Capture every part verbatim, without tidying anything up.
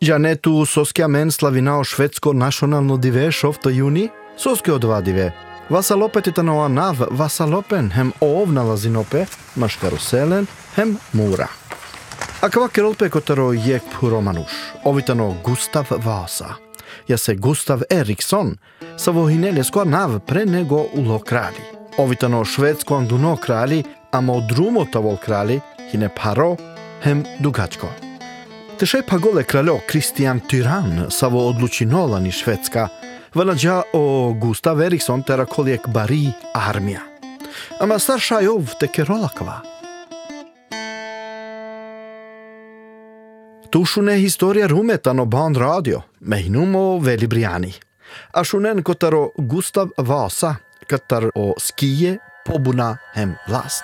Janetu soskja men slavinao švedsko nacionalno dive šofto juni, soske odvadive. Vasalopetitanoa nav vasalopen hem ovnalazinope, maš karuselen hem mura. Akva kerolpe kotaro jek puromanuš, ovitano Gustav Vasa. Ja se Gustav Eriksson, savo hineljesko nav pre nego ulo krali. Ovitano švedsko anduno krali, amo drumotavol krali, hine paro hem dugačko. Teše pagole kraljo Kristian Tyrann savo odlučinola ni Švedska, Vanađa o Gustav Eriksson tera kolijek bari armija. Ama staršajov te kerolakva. Tušune historia rumetano ban radio, mehnumo veli briani. A šunen kotaro Gustav Vasa, katar o skije pobuna hem vlast.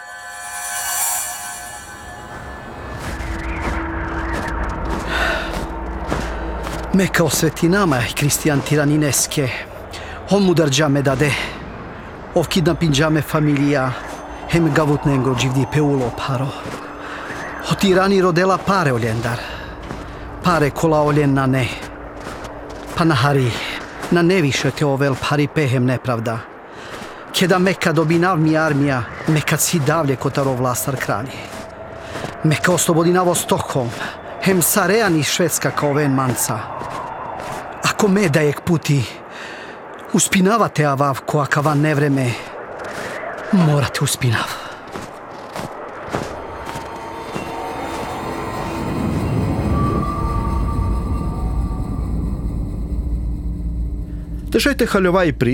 Meka osvetinama Kristian Tyranineske, on mudarđame dade, ovkidnapinđame familija, hem gavutnengo dživdi peulo paro. O tirani rodela pare oljendar, pare kola oljen na ne, pa na hari, na ne više te ovel pari pehem nepravda. Keda meka dobinav mi armija, meka si davlje kotaro vlastar kralji. Meka oslobodinavo Stockholm, hem Sarean i Švedska kao ven manca. Ako me dajek puti, uspinavate avavko, aka van nevreme, morate uspinav. Tešajte haljovaj pri